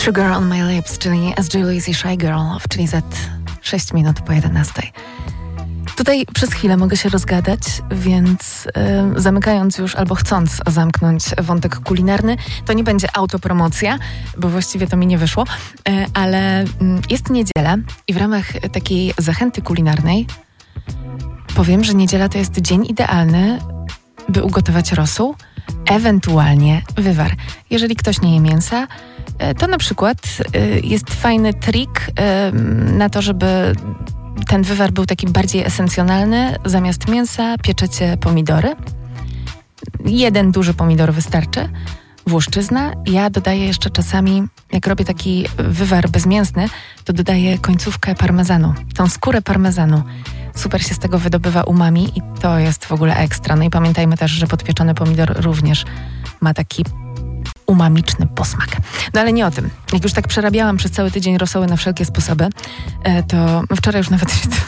Sugar on my lips, czyli SG Louis i Shy Girl, czyli za 6 minut po 11. Tutaj przez chwilę mogę się rozgadać, więc zamykając już, albo chcąc zamknąć wątek kulinarny, to nie będzie autopromocja, bo właściwie to mi nie wyszło, ale jest niedziela i w ramach takiej zachęty kulinarnej powiem, że niedziela to jest dzień idealny, by ugotować rosół, ewentualnie wywar. Jeżeli ktoś nie je mięsa, to na przykład jest fajny trik na to, żeby ten wywar był taki bardziej esencjonalny. Zamiast mięsa pieczecie pomidory. 1 duży pomidor wystarczy. Włoszczyzna. Ja dodaję jeszcze czasami, jak robię taki wywar bezmięsny, to dodaję końcówkę parmezanu. Tą skórę parmezanu. Super się z tego wydobywa umami i to jest w ogóle ekstra. No i pamiętajmy też, że podpieczony pomidor również ma taki umamiczny posmak. No ale nie o tym. Jak już tak przerabiałam przez cały tydzień rosoły na wszelkie sposoby, to wczoraj już nawet się